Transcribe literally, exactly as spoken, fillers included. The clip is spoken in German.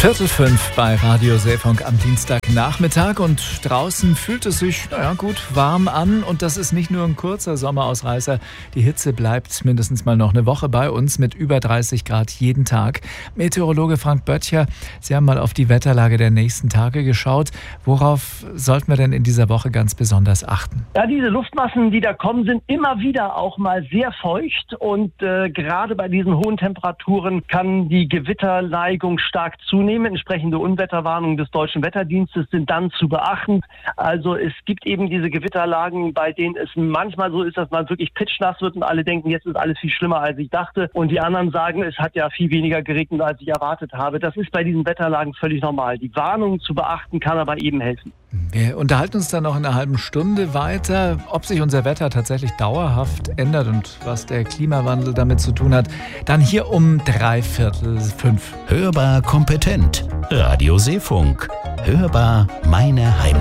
Viertel fünf bei Radio Seefunk am Dienstagnachmittag und draußen fühlt es sich, naja gut, warm an und das ist nicht nur ein kurzer Sommerausreißer. Die Hitze bleibt mindestens mal noch eine Woche bei uns mit über dreißig Grad jeden Tag. Meteorologe Frank Böttcher, Sie haben mal auf die Wetterlage der nächsten Tage geschaut. Worauf sollten wir denn in dieser Woche ganz besonders achten? Ja, diese Luftmassen, die da kommen, sind immer wieder auch mal sehr feucht und äh, gerade bei diesen hohen Temperaturen kann die Gewitterneigung stark zunehmen. Entsprechende Unwetterwarnungen des Deutschen Wetterdienstes sind dann zu beachten. Also es gibt eben diese Gewitterlagen, bei denen es manchmal so ist, dass man wirklich pitschnass wird und alle denken, jetzt ist alles viel schlimmer, als ich dachte. Und die anderen sagen, es hat ja viel weniger geregnet, als ich erwartet habe. Das ist bei diesen Wetterlagen völlig normal. Die Warnung zu beachten kann aber eben helfen. Wir unterhalten uns dann noch in einer halben Stunde weiter, ob sich unser Wetter tatsächlich dauerhaft ändert und was der Klimawandel damit zu tun hat. Dann hier um dreiviertel fünf. Hörbar kompetent. Radio Seefunk. Hörbar meine Heimat.